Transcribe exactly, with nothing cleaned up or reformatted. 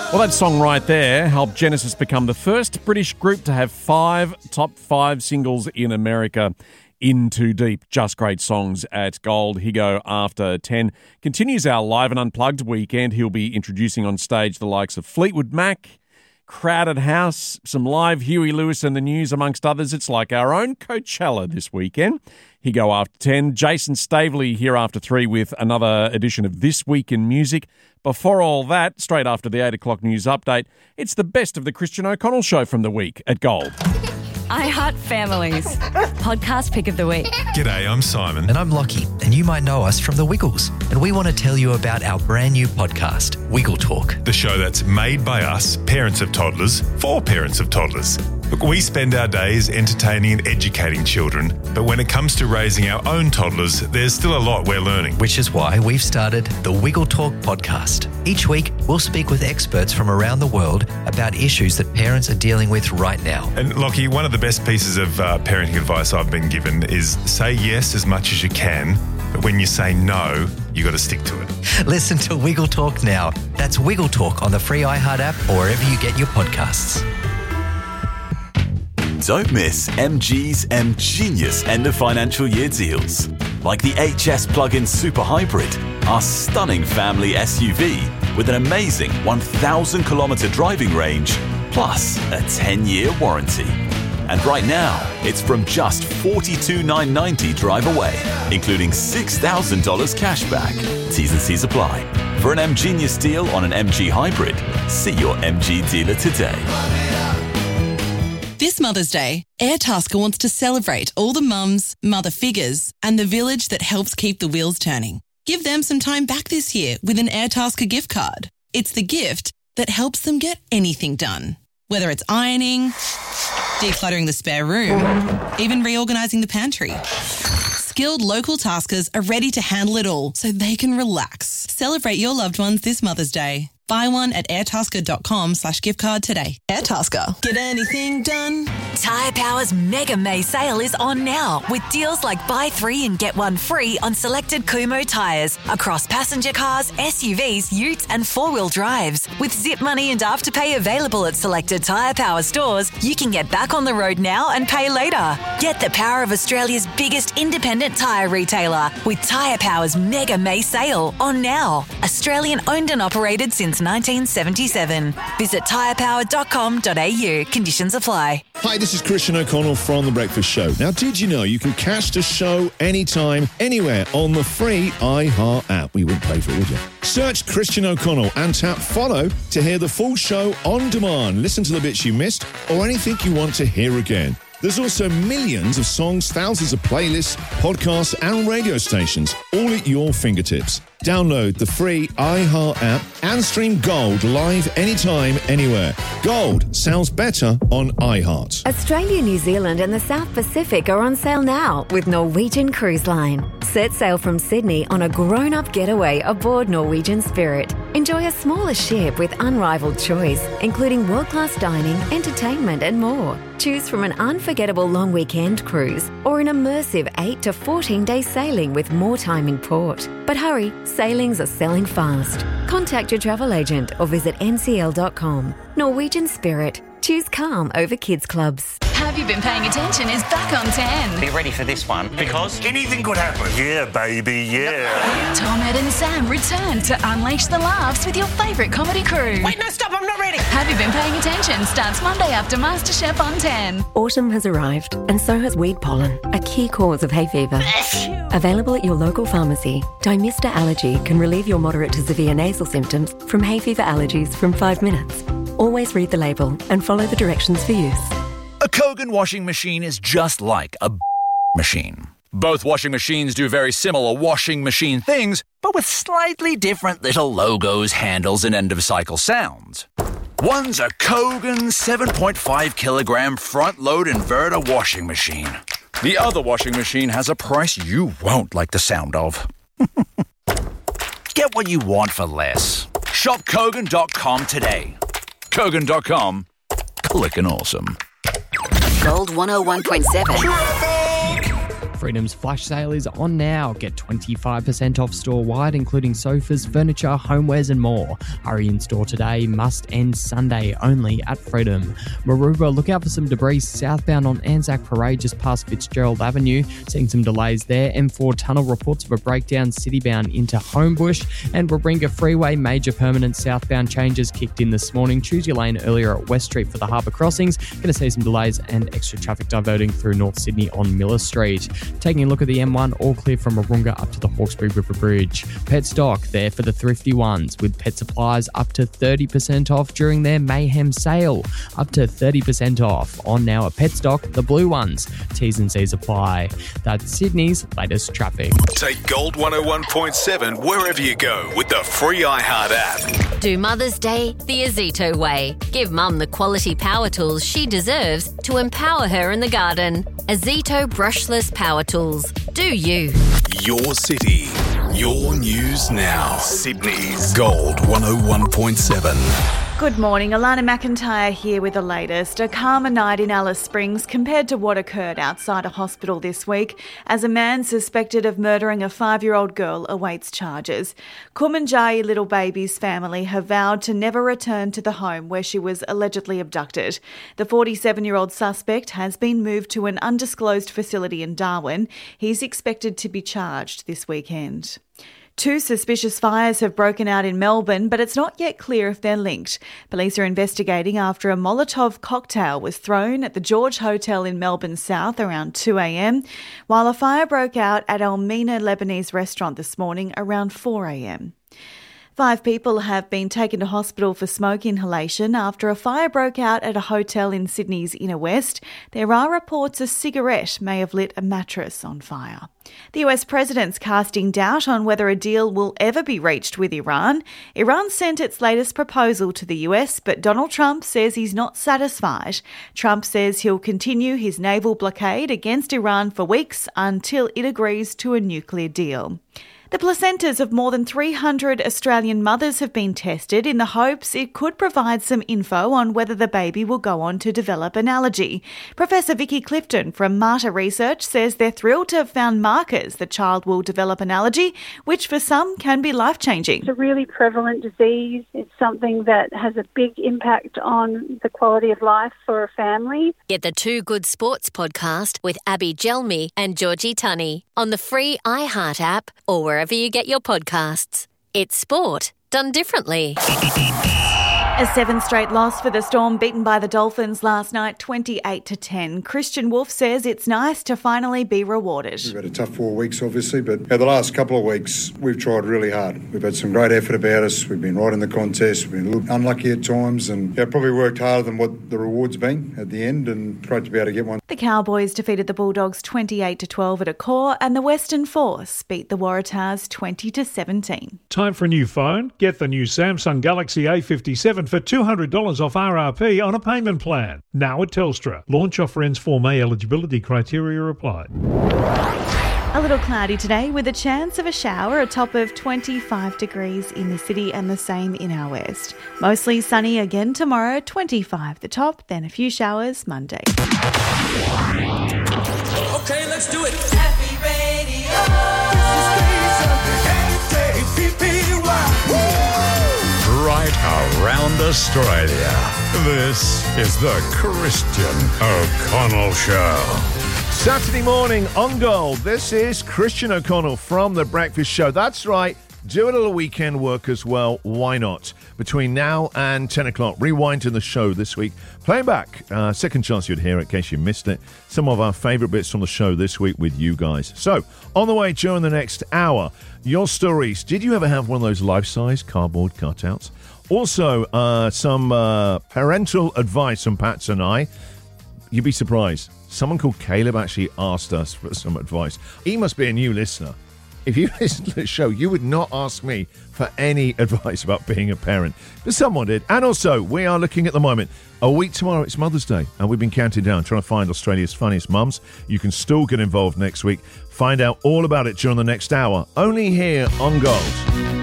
Well, that song right there helped Genesis become the first British group to have five top five singles in America. In Too Deep, just great songs at Gold. Higo after ten. Continues our live and unplugged weekend. He'll be introducing on stage the likes of Fleetwood Mac, Crowded House, some live Huey Lewis and the News, amongst others. It's like our own Coachella this weekend. Higo after ten. Jason Stavely here after three with another edition of This Week in Music. Before all that, straight after the eight o'clock news update, it's the best of the Christian O'Connell Show from the week at Gold. I Heart Families. Podcast pick of the week. G'day, I'm Simon. And I'm Lockie, and you might know us from The Wiggles. And we want to tell you about our brand new podcast, Wiggle Talk. The show that's made by us, parents of toddlers, for parents of toddlers. Look, we spend our days entertaining and educating children, but when it comes to raising our own toddlers, there's still a lot we're learning. Which is why we've started the Wiggle Talk podcast. Each week, we'll speak with experts from around the world about issues that parents are dealing with right now. And Lockie, one of the best pieces of uh, parenting advice I've been given is say yes as much as you can, but when you say no, you got to stick to it. Listen to Wiggle Talk now. That's Wiggle Talk on the free iHeart app or wherever you get your podcasts. Don't miss M G's M Genius end of financial year deals. Like the H S Plug-in Super Hybrid, our stunning family S U V with an amazing one thousand kilometre driving range, plus a ten-year warranty. And right now, it's from just forty-two thousand nine hundred ninety dollars drive away, including six thousand dollars cash back. T's and C's apply. For an M Genius deal on an M G Hybrid, see your M G dealer today. This Mother's Day, Airtasker wants to celebrate all the mums, mother figures, and the village that helps keep the wheels turning. Give them some time back this year with an Airtasker gift card. It's the gift that helps them get anything done. Whether it's ironing, decluttering the spare room, even reorganising the pantry. Skilled local taskers are ready to handle it all so they can relax. Celebrate your loved ones this Mother's Day. Buy one at airtasker.com slash gift card today. Airtasker. Get anything done? Tyre Power's Mega May sale is on now with deals like buy three and get one free on selected Kumho tyres across passenger cars, S U Vs, utes and four-wheel drives. With Zip Money and Afterpay available at selected Tyre Power stores, you can get back on the road now and pay later. Get the power of Australia's biggest independent tyre retailer with Tyre Power's Mega May sale on now. Australian owned and operated since nineteen seventy-seven. Visit tyre power dot com dot a u. Conditions apply. Hi, this is Christian O'Connell from The Breakfast Show. Now, did you know you can catch the show anytime, anywhere on the free iHeart app? We wouldn't pay for it, would you? Search Christian O'Connell and tap follow to hear the full show on demand. Listen to the bits you missed or anything you want to hear again. There's also millions of songs, thousands of playlists, podcasts and radio stations, all at your fingertips. Download the free iHeart app and stream Gold live anytime, anywhere. Gold sounds better on iHeart. Australia, New Zealand and the South Pacific are on sale now with Norwegian Cruise Line. Set sail from Sydney on a grown-up getaway aboard Norwegian Spirit. Enjoy a smaller ship with unrivaled choice, including world-class dining, entertainment and more. Choose from an unforgettable long weekend cruise or an immersive eight to fourteen day sailing with more time in port. But hurry, sailings are selling fast. Contact your travel agent or visit n c l dot com. Norwegian Spirit. Choose calm over kids clubs. Have You Been Paying Attention is back on ten. Be ready for this one, because anything could happen. Yeah, baby, yeah. Tom, Ed and Sam return to unleash the laughs with your favourite comedy crew. Wait, no, stop, I'm not ready. Have You Been Paying Attention starts Monday after MasterChef on ten. Autumn has arrived, and so has weed pollen, a key cause of hay fever. Available at your local pharmacy, Dymista Allergy can relieve your moderate to severe nasal symptoms from hay fever allergies from five minutes. Always read the label and follow the directions for use. A Kogan washing machine is just like a machine. Both washing machines do very similar washing machine things, but with slightly different little logos, handles, and end-of-cycle sounds. One's a Kogan seven point five kilogram front-load inverter washing machine. The other washing machine has a price you won't like the sound of. Get what you want for less. Shop Kogan dot com today. Kogan dot com. Clickin' awesome. Gold one oh one point seven. Freedom's flash sale is on now. Get twenty-five percent off store-wide, including sofas, furniture, homewares and more. Hurry in store today. Must end Sunday only at Freedom. Maroubra, look out for some debris southbound on Anzac Parade just past Fitzgerald Avenue. Seeing some delays there. M four tunnel reports of a breakdown citybound into Homebush. And Warringah Freeway, major permanent southbound changes kicked in this morning. Choose your lane earlier at West Street for the Harbour Crossings. Going to see some delays and extra traffic diverting through North Sydney on Miller Street. Taking a look at the M one, all clear from Warringah up to the Hawkesbury River Bridge. Petstock, there for the thrifty ones, with pet supplies up to thirty percent off during their Mayhem sale. Up to thirty percent off on now at Petstock, the blue ones. T's and C's apply. That's Sydney's latest traffic. Take Gold one oh one point seven wherever you go with the free iHeart app. Do Mother's Day the Azito way. Give Mum the quality power tools she deserves to empower her in the garden. Azito brushless power tools. Do you? Your city, your news now. Sydney's Gold one oh one point seven. Good morning, Alana McIntyre here with the latest. A calmer night in Alice Springs compared to what occurred outside a hospital this week as a man suspected of murdering a five-year-old girl awaits charges. Kumanjayi Little Baby's family have vowed to never return to the home where she was allegedly abducted. The forty-seven-year-old suspect has been moved to an undisclosed facility in Darwin. He's expected to be charged this weekend. Two suspicious fires have broken out in Melbourne, but it's not yet clear if they're linked. Police are investigating after a Molotov cocktail was thrown at the George Hotel in Melbourne South around two a.m, while a fire broke out at Elmina Lebanese restaurant this morning around four a.m. Five people have been taken to hospital for smoke inhalation after a fire broke out at a hotel in Sydney's inner west. There are reports a cigarette may have lit a mattress on fire. The U S president's casting doubt on whether a deal will ever be reached with Iran. Iran sent its latest proposal to the U S, but Donald Trump says he's not satisfied. Trump says he'll continue his naval blockade against Iran for weeks until it agrees to a nuclear deal. The placentas of more than three hundred Australian mothers have been tested in the hopes it could provide some info on whether the baby will go on to develop an allergy. Professor Vicky Clifton from Marta Research says they're thrilled to have found markers the child will develop an allergy, which for some can be life-changing. It's a really prevalent disease. It's something that has a big impact on the quality of life for a family. Get the Two Good Sports podcast with Abby Gelmi and Georgie Tunney on the free iHeart app or wherever you get your podcasts. It's sport done differently. A seven straight loss for the Storm, beaten by the Dolphins last night, twenty-eight to ten. Christian Wolf says it's nice to finally be rewarded. We've had a tough four weeks, obviously, but the last couple of weeks, we've tried really hard. We've had some great effort about us. We've been right in the contest. We've been a little unlucky at times, and yeah, probably worked harder than what the reward's been at the end, and great to be able to get one. The Cowboys defeated the Bulldogs twenty-eight to twelve at Accor, and the Western Force beat the Waratahs twenty to seventeen. Time for a new phone? Get the new Samsung Galaxy A fifty-seven for two hundred dollars off R R P on a payment plan. Now at Telstra. Launch offer ends four May. Eligibility criteria applied. A little cloudy today with a chance of a shower, a top of twenty-five degrees in the city and the same in our west. Mostly sunny again tomorrow, twenty-five the top, then a few showers Monday. Okay, let's do it. Happy Radio. Right around Australia. This is the Christian O'Connell Show. Saturday morning on Gold. This is Christian O'Connell from The Breakfast Show. That's right. Do a little weekend work as well. Why not? Between now and ten o'clock, rewinding the show this week. Playing back, uh, second chance you'd hear it in case you missed it. Some of our favourite bits from the show this week with you guys. So, on the way during the next hour, your stories. Did you ever have one of those life-size cardboard cutouts? Also, uh, some uh, parental advice from Pats and I. You'd be surprised. Someone called Caleb actually asked us for some advice. He must be a new listener. If you listen to the show, you would not ask me for any advice about being a parent. But someone did. And also, we are looking at the moment. A week tomorrow, it's Mother's Day. And we've been counting down, trying to find Australia's funniest mums. You can still get involved next week. Find out all about it during the next hour. Only here on Gold.